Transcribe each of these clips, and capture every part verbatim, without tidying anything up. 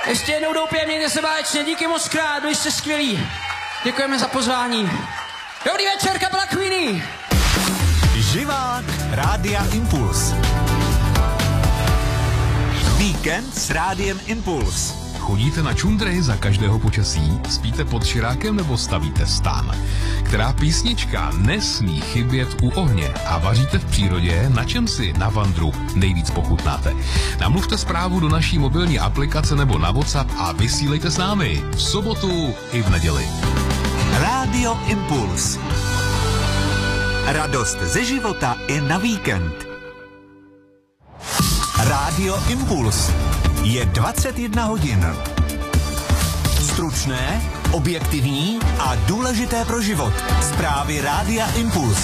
Ještě jednou doupě, mějte se báječně, díky moc krát, byli jste skvělí. Děkujeme za pozvání. Dobrý večer, kapela Queenie. Živák Rádia Impuls. Víkend s Rádiem Impuls. Chodíte na čundry za každého počasí? Spíte pod širákem nebo stavíte stán? Která písnička nesmí chybět u ohně? A vaříte v přírodě? Na čem si na vandru nejvíc pochutnáte? Namluvte zprávu do naší mobilní aplikace nebo na WhatsApp a vysílejte s námi v sobotu i v neděli. Rádio Impuls. Radost ze života i na víkend. Rádio Impuls. Je dvacet jedna hodin. Stručné, objektivní a důležité pro život. Zprávy Rádia Impuls.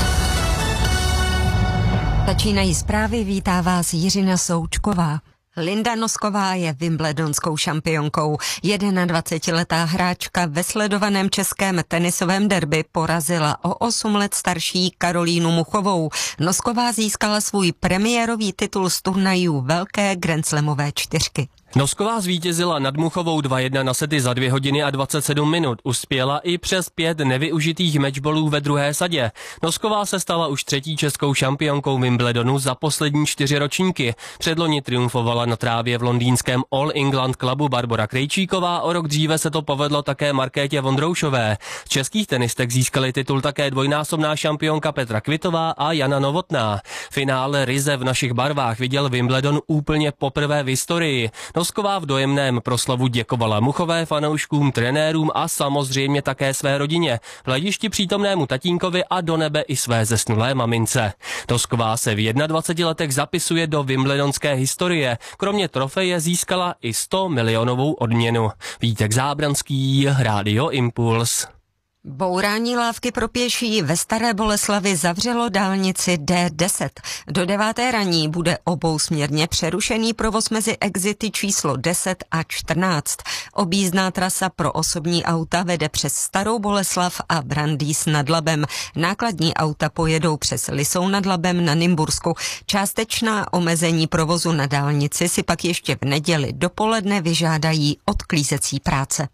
Začínají zprávy, vítá vás Jiřina Součková. Linda Nosková je wimbledonskou šampionkou. jednadvacetiletá hráčka ve sledovaném českém tenisovém derby porazila o osm let starší Karolínu Muchovou. Nosková získala svůj premiérový titul z turnajů velké grandslamové čtyřky. Nosková zvítězila nad Muchovou dva jedna na sety za dvě hodiny a dvacet sedm minut. Uspěla i přes pět nevyužitých matchballů ve druhé sadě. Nosková se stala už třetí českou šampionkou Wimbledonu za poslední čtyři ročníky. Předloni triumfovala na trávě v londýnském All England Clubu Barbora Krejčíková, o rok dříve se to povedlo také Markétě Vondroušové. Z českých tenistek získali titul také dvojnásobná šampionka Petra Kvitová a Jana Novotná. Finále ryze v našich barvách viděl Wimbledon úplně poprvé v historii. Nosková v dojemném proslovu děkovala Muchové, fanouškům, trenérům a samozřejmě také své rodině, v hledišti přítomnému tatínkovi a do nebe i své zesnulé mamince. Nosková se v jednadvaceti letech zapisuje do wimbledonské historie. Kromě trofeje získala i sto milionovou odměnu. Vítek Zábranský, Rádio Impuls. Bourání lávky pro pěší ve Staré Boleslavi zavřelo dálnici D deset. Do deváté raní bude obousměrně přerušený provoz mezi exity číslo deset a čtrnáct. Objízdná trasa pro osobní auta vede přes Starou Boleslav a Brandýs nad Labem. Nákladní auta pojedou přes Lisou nad Labem na Nymbursku. Částečná omezení provozu na dálnici si pak ještě v neděli dopoledne vyžádají odklízecí práce.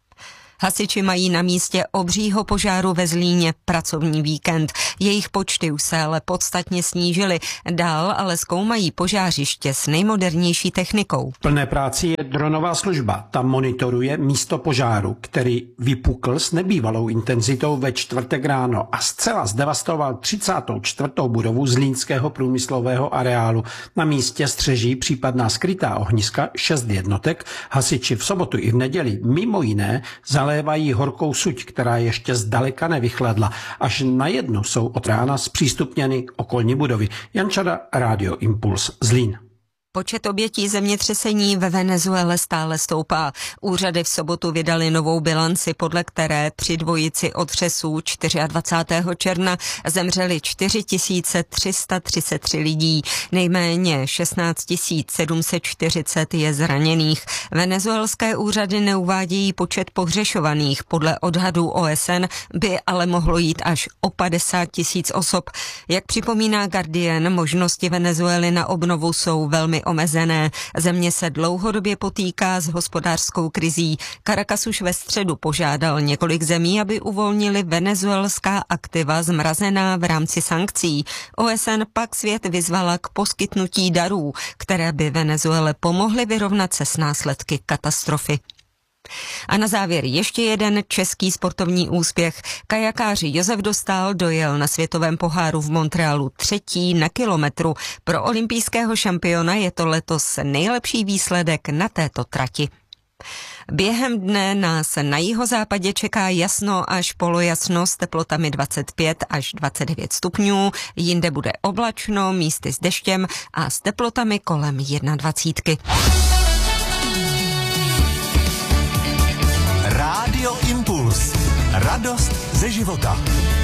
Hasiči mají na místě obřího požáru ve Zlíně pracovní víkend. Jejich počty už se ale podstatně snížily. Dál ale zkoumají požářiště s nejmodernější technikou. V plné práci je dronová služba. Tam monitoruje místo požáru, který vypukl s nebývalou intenzitou ve čtvrtek ráno a zcela zdevastoval třicátou čtvrtou budovu zlínského průmyslového areálu. Na místě střeží případná skrytá ohniska šest jednotek. Hasiči v sobotu i v neděli mimo jiné zalévají horkou suť, která ještě zdaleka nevychladla. Až na jednu jsou od rána zpřístupněny okolní budovy. Jan Čada, Rádio Impuls, Zlín. Počet obětí zemětřesení ve Venezuele stále stoupá. Úřady v sobotu vydali novou bilanci, podle které při dvojici otřesů dvacátého čtvrtého června zemřeli čtyři tisíce tři sta třicet tři lidí. Nejméně šestnáct tisíc sedm set čtyřicet je zraněných. Venezuelské úřady neuvádějí počet pohřešovaných. Podle odhadů O S N by ale mohlo jít až o padesát tisíc osob. Jak připomíná Guardian, možnosti Venezuely na obnovu jsou velmi omezené. Země se dlouhodobě potýká s hospodářskou krizí. Caracas už ve středu požádal několik zemí, aby uvolnili venezuelská aktiva zmrazená v rámci sankcí. O S N pak svět vyzvala k poskytnutí darů, které by Venezuele pomohly vyrovnat se s následky katastrofy. A na závěr ještě jeden český sportovní úspěch. Kajakáři Josef Dostál dojel na světovém poháru v Montrealu třetí na kilometru. Pro olympijského šampiona je to letos nejlepší výsledek na této trati. Během dne nás na jihozápadě čeká jasno až polojasno s teplotami dvacet pět až dvacet devět stupňů, jinde bude oblačno, místy s deštěm a s teplotami kolem dvacítky. Rádio Impuls. Radost ze života.